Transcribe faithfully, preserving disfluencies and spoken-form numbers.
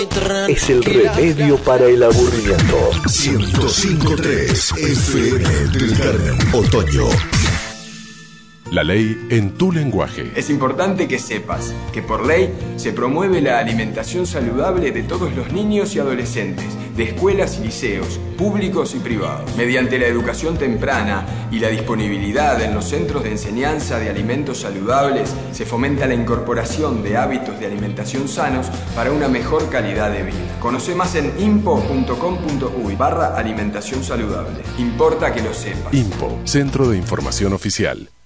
Es el remedio para el aburrimiento. ciento cinco punto tres F M del Carmen, Otoño. La ley en tu lenguaje. Es importante que sepas que por ley se promueve la alimentación saludable de todos los niños y adolescentes, de escuelas y liceos, públicos y privados. Mediante la educación temprana y la disponibilidad en los centros de enseñanza de alimentos saludables, se fomenta la incorporación de hábitos de alimentación sanos para una mejor calidad de vida. Conoce más en impo punto com punto uy barra alimentación saludable. Importa que lo sepas. INPO, Centro de Información Oficial.